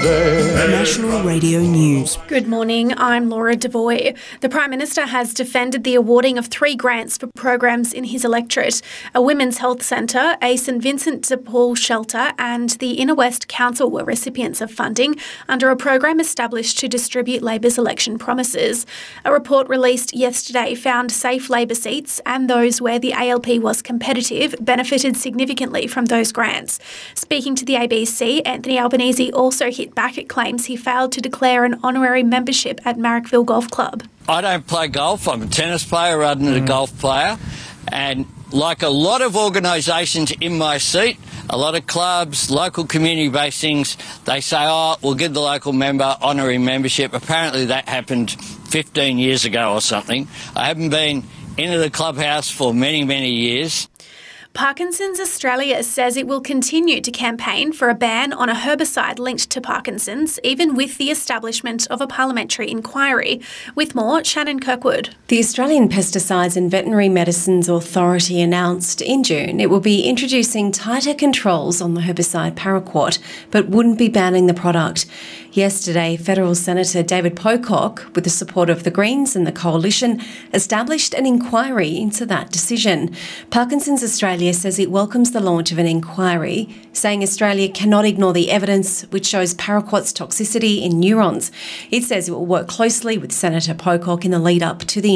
day. National Radio News. Good morning, I'm Laura Devoy. The Prime Minister has defended the awarding of 3 grants for programs in his electorate. A women's health centre, a St Vincent de Paul shelter and the Inner West Council were recipients of funding under a program established to distribute Labor's election promises. A report released yesterday found safe Labor seats and those where the ALP was competitive benefited significantly from those grants. Speaking to the ABC, Anthony Albanese also hit back at claims he failed to declare an honorary membership at Marrickville Golf Club. I don't play golf. I'm a tennis player rather than a golf player. And like a lot of organisations in my seat, a lot of clubs, local community-based things, they say, oh, we'll give the local member honorary membership. Apparently that happened 15 years ago or something. I haven't been into the clubhouse for many, many years. Parkinson's Australia says it will continue to campaign for a ban on a herbicide linked to Parkinson's, even with the establishment of a parliamentary inquiry. With more, Shannon Kirkwood. The Australian Pesticides and Veterinary Medicines Authority announced in June it will be introducing tighter controls on the herbicide paraquat, but wouldn't be banning the product. Yesterday, Federal Senator David Pocock, with the support of the Greens and the Coalition, established an inquiry into that decision. Parkinson's Australia says it welcomes the launch of an inquiry, saying Australia cannot ignore the evidence which shows paraquat's toxicity in neurons. It says it will work closely with Senator Pocock in the lead-up to the